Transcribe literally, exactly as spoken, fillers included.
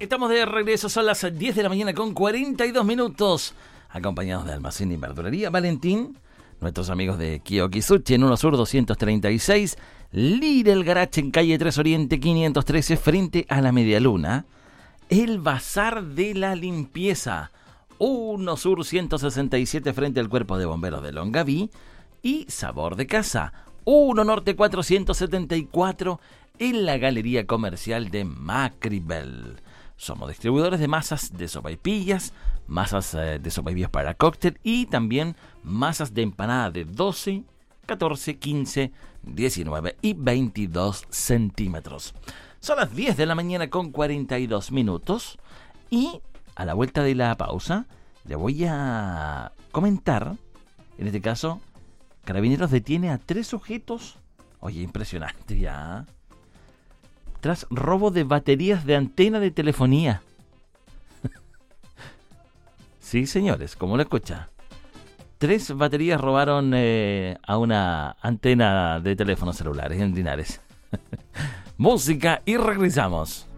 Aquí estamos de regreso, son las diez de la mañana con cuarenta y dos minutos, acompañados de Almacén y Verdulería Valentín, nuestros amigos de Kiyoki-Sushi en uno Sur doscientos treinta y seis, Lidl Garage en calle tres Oriente quinientos trece frente a la Media Luna, el Bazar de la Limpieza, uno Sur ciento sesenta y siete frente al Cuerpo de Bomberos de Longaví, y Sabor de Casa, uno Norte cuatrocientos setenta y cuatro en la Galería Comercial de Macribel. Somos distribuidores de masas de sopaipillas, masas eh, de sopaipillas para cóctel y también masas de empanada de doce, catorce, quince, diecinueve y veintidós centímetros. Son las diez de la mañana con cuarenta y dos minutos y a la vuelta de la pausa le voy a comentar, en este caso, Carabineros detiene a tres sujetos, oye, impresionante ya, tras robo de baterías de antena de telefonía. Sí, señores, como lo escucha. Tres baterías robaron eh, a una antena de teléfonos celulares en Linares. Música y regresamos.